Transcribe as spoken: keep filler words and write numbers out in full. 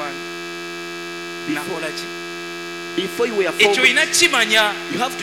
wange Before- nakola ki Before you were ekyo formed, olina kimanya you have to